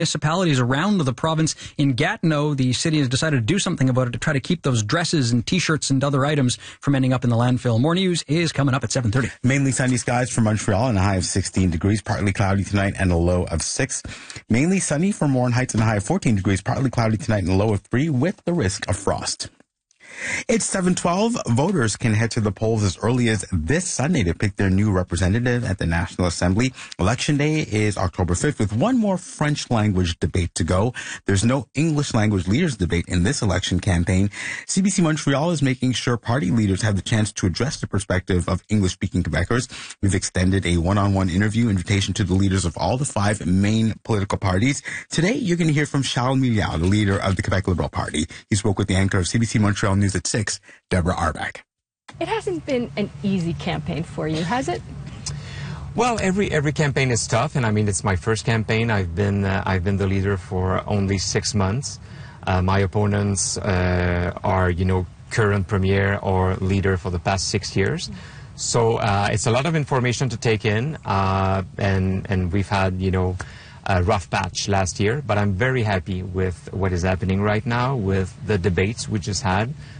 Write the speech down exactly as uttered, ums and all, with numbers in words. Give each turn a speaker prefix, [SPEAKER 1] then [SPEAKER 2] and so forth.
[SPEAKER 1] municipalities around the province. In Gatineau, the city has decided to do something about it to try to keep those dresses and T-shirts and other items from ending up in the landfill. More news is coming up at seven thirty.
[SPEAKER 2] Mainly sunny skies for Montreal and a high of sixteen degrees, partly cloudy tonight and a low of six. Mainly sunny for Warren Heights and a high of fourteen degrees, partly cloudy tonight and a low of three with the risk of frost. It's seven twelve. Voters can head to the polls as early as this Sunday to pick their new representative at the National Assembly. Election Day is October fifth, with one more French language debate to go. There's no English language leaders debate in this election campaign. C B C Montreal is making sure party leaders have the chance to address the perspective of English-speaking Quebecers. We've extended a one-on-one interview invitation to the leaders of all the five main political parties. Today, you're going to hear from Charles Milliard, the leader of the Quebec Liberal Party. He spoke with the anchor of C B C Montreal News at six, Deborah Arbach.
[SPEAKER 3] It hasn't been an easy campaign for you, has it?
[SPEAKER 4] Well, every every campaign is tough, and I mean it's my first campaign. I've been uh, I've been the leader for only six months. Uh, my opponents uh, are, you know, current premier or leader for the past six years. So uh, it's a lot of information to take in, uh, and and we've had, you know, a rough patch last year, but I'm very happy with what is happening right now with the debates we just had,